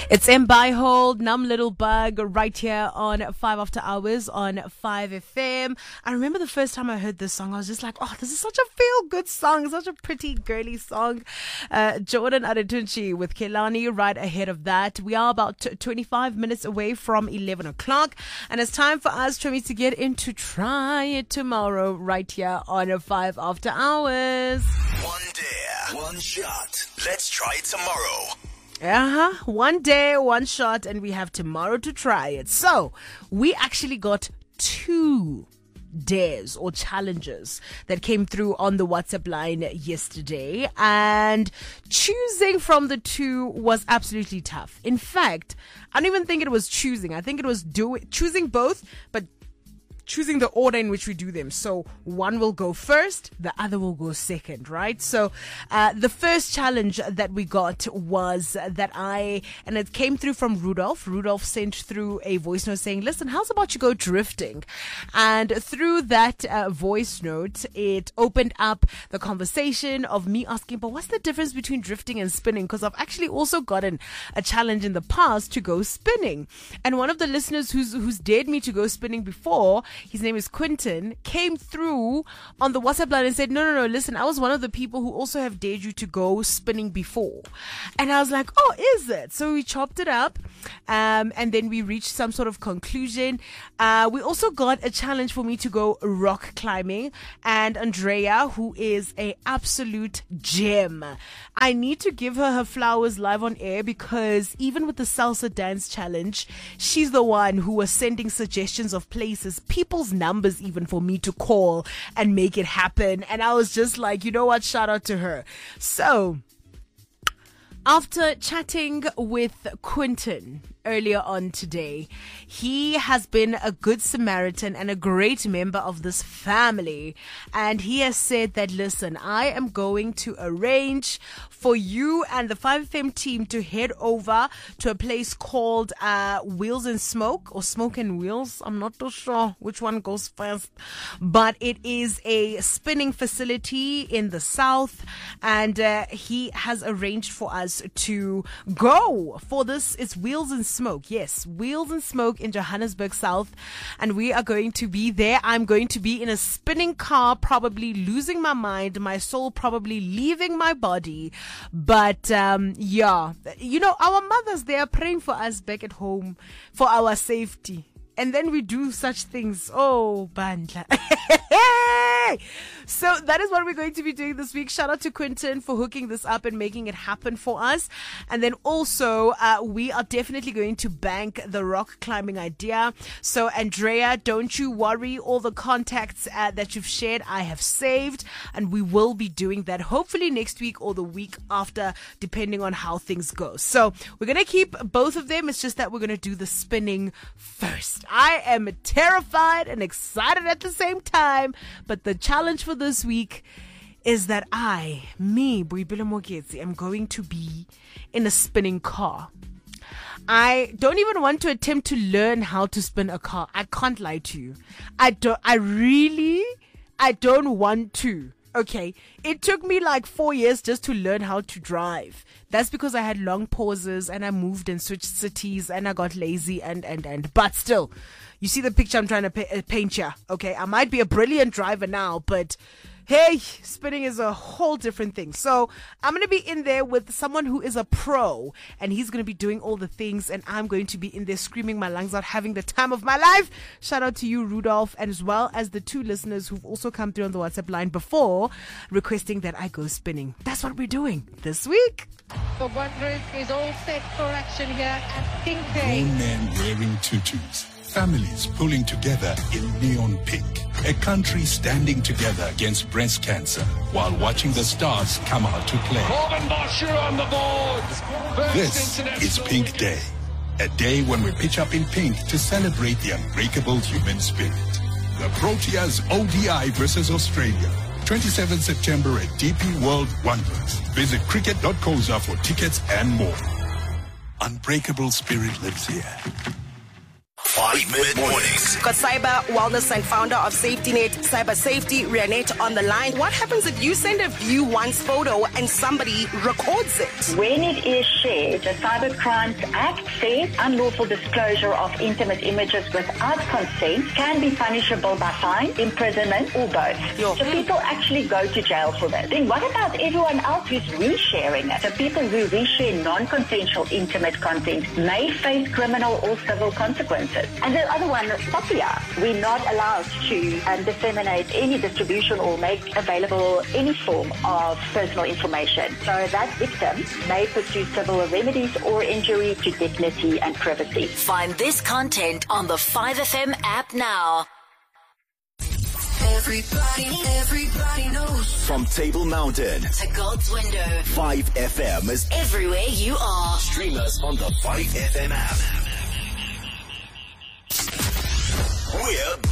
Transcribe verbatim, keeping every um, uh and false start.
It's M by Hold, Numb Little Bug, right here on five After Hours on five F M. I remember the first time I heard this song, I was just like, oh, this is such a feel-good song, such a pretty, girly song. Uh, Jordan Adetunchi with Kelani right ahead of that. We are about twenty-five minutes away from eleven o'clock, and it's time for us, Tremi, to get into Try It Tomorrow right here on five After Hours. One dare, one shot. Let's try it tomorrow. Uh-huh. One day, one shot, and we have tomorrow to try it. So, we actually got two dares or challenges that came through on the WhatsApp line yesterday, and choosing from the two was absolutely tough. In fact, I don't even think it was choosing. I think it was do choosing both, but choosing the order in which we do them. So one will go first, the other will go second, right? So uh, the first challenge that we got was that I, and it came through from Rudolph. Rudolph sent through a voice note saying, listen, how's about you go drifting? And through that uh, voice note, it opened up the conversation of me asking, but what's the difference between drifting and spinning? Because I've actually also gotten a challenge in the past to go spinning. And one of the listeners who's, who's dared me to go spinning before, his name is Quentin, came through on the WhatsApp line and said, no, no, no, listen, I was one of the people who also have dared you to go spinning before. And I was like, oh, is it? So we chopped it up, um, and then we reached some sort of conclusion. Uh, we also got a challenge for me to go rock climbing, and Andrea, who is a absolute gem. I need to give her her flowers live on air, because even with the salsa dance challenge, she's the one who was sending suggestions of places, people's numbers even, for me to call and make it happen. And I was just like, you know what, shout out to her. So after chatting with Quentin earlier on today, he has been a good Samaritan and a great member of this family. And he has said that, listen, I am going to arrange for you and the five F M team to head over to a place called uh, Wheels and Smoke, or Smoke and Wheels. I'm not too sure which one goes first, but it is a spinning facility in the south. And uh, he has arranged for us to go for this. It's Wheels and Smoke. Yes, Wheels and Smoke in Johannesburg South. And we are going to be there. I'm going to be in a spinning car, probably losing my mind, my soul probably leaving my body. But um, yeah, you know, our mothers, they are praying for us back at home for our safety. And then we do such things. Oh, Bandla. So that is what we're going to be doing this week. Shout out to Quentin for hooking this up and making it happen for us. And then also, uh, we are definitely going to bank the rock climbing idea. So Andrea, don't you worry. All the contacts uh, that you've shared, I have saved. And we will be doing that hopefully next week or the week after, depending on how things go. So we're going to keep both of them. It's just that we're going to do the spinning first. I am terrified and excited at the same time. But the challenge for this week is that I, me, Boipelo Moketsi, am going to be in a spinning car. I don't even want to attempt to learn how to spin a car. I can't lie to you. I don't, I really, I don't want to. Okay. It took me like four years just to learn how to drive. That's because I had long pauses and I moved and switched cities and I got lazy and, and, and, but still, you see the picture I'm trying to pa- paint here. Okay. I might be a brilliant driver now, but hey, spinning is a whole different thing. So I'm going to be in there with someone who is a pro, and he's going to be doing all the things, and I'm going to be in there screaming my lungs out, having the time of my life. Shout out to you, Rudolph, and as well as the two listeners who've also come through on the WhatsApp line before requesting that I go spinning. That's what we're doing this week. The Wanderers is all set for action here at Pink Day. Grown men wearing tutus. Families pulling together in neon pink. A country standing together against breast cancer while watching the stars come out to play. Corbin Bosher on the board. This is Pink Day. A day when we pitch up in pink to celebrate the unbreakable human spirit. The Proteas O D I versus Australia. twenty-seventh September at D P World Wanderers. Visit cricket dot coza for tickets and more. Unbreakable spirit lives here. Five Minute Mornings. Got cyber wellness and founder of SafetyNet Cyber Safety, Rianette, on the line. What happens if you send a view once photo and somebody records it? When it is shared, the Cyber Crimes Act says unlawful disclosure of intimate images without consent can be punishable by fine, imprisonment, or both. Yo. So people actually go to jail for this. Then what about everyone else who's resharing it? So people who reshare non-consensual intimate content may face criminal or civil consequences. And the other one, Sophia, we're not allowed to um, disseminate any distribution or make available any form of personal information. So that victim may pursue civil remedies or injury to dignity and privacy. Find this content on the five F M app now. Everybody, everybody knows. From Table Mountain To God's window. five F M is Everywhere you are. Stream us on the five F M app. We're